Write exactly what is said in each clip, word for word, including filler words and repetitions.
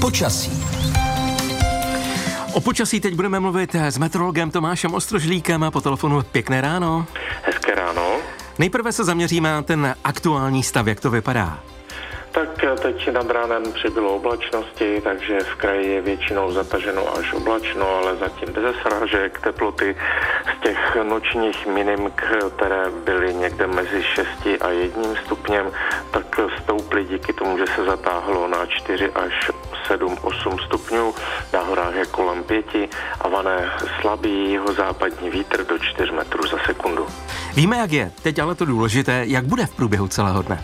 Počasí. O počasí teď budeme mluvit s meteorologem Tomášem Ostrožlíkem a po telefonu. Pěkné ráno. Hezké ráno. Nejprve se zaměříme na ten aktuální stav, jak to vypadá. Tak teď nad ránem přibylo oblačnosti, takže v kraji je většinou zataženo až oblačno, ale zatím bez srážek. Teploty z těch nočních minim, které byly někde mezi šesti a jedním stupněm, tak stouply díky tomu, že se zatáhlo na čtyři až sedm osm stupňů. Na horách je kolem pěti a vane slabý jihozápadní vítr do čtyř metrů za sekundu. Víme, jak je. Teď ale to důležité, jak bude v průběhu celého dne.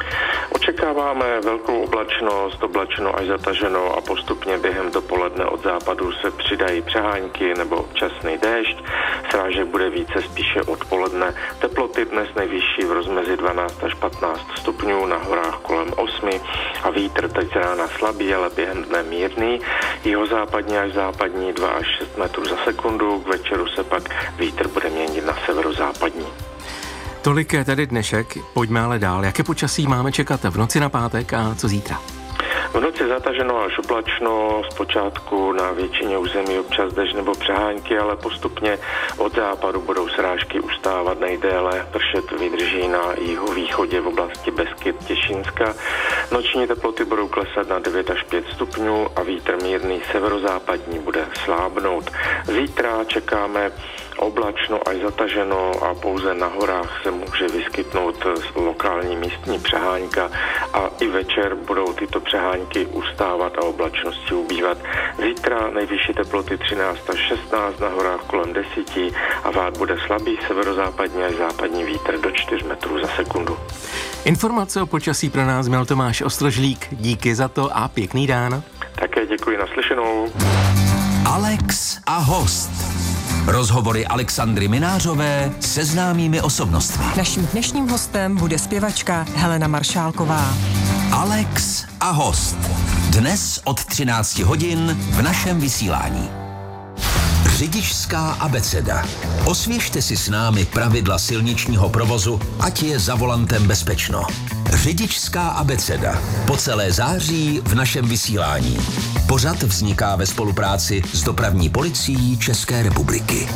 Očekáváme velkou oblačnost, oblačno až zataženo a postupně během dopoledne od západu se přidají přehánky nebo občasný déšť. Srážek bude více spíše odpoledne. Teploty dnes nejvyšší v rozmezí dvanáct až patnáct stupňů, na horách kolem osmi a vítr teď z rána slabý, ale během dne mírný. Jihozápadní až západní dva až šest metrů za sekundu, k večeru se pak vítr bude měnit na severozápadní. Tolik je tady dnešek, pojďme ale dál. Jaké počasí máme čekat v noci na pátek a co zítra? V noci zataženo až oblačno, zpočátku na většině území občas déšť nebo přehánky, ale postupně od západu budou srážky ustávat nejdéle, pršet vydrží na jihovýchodě v oblasti Beskyt, Těšínska. Noční teploty budou klesat na devět až pět stupňů a vítr mírný severozápadní bude slábnout. Zítra čekáme oblačno až zataženo a pouze na horách se může vyskytnout lokální místní přehánka a i večer budou tyto přehánky ustávat a oblačnosti ubývat. Zítra nejvyšší teploty třináct až šestnáct, na horách kolem deset a vát bude slabý severozápadní až západní vítr do čtyř metrů za sekundu. Informace o počasí pro nás měl Tomáš Ostrožlík. Díky za to a pěkný den. Také děkuji, naslyšenou. Alex a host. Rozhovory Alexandry Minářové se známými osobnostmi. Naším dnešním hostem bude zpěvačka Helena Maršálková. Alex a host. Dnes od třinácti hodin v našem vysílání. Řidičská abeceda. Osvěžte si s námi pravidla silničního provozu, ať je za volantem bezpečno. Řidičská abeceda. Po celé září v našem vysílání. Pořad vzniká ve spolupráci s Dopravní policií České republiky.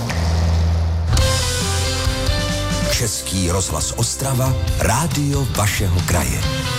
Český rozhlas Ostrava, rádio vašeho kraje.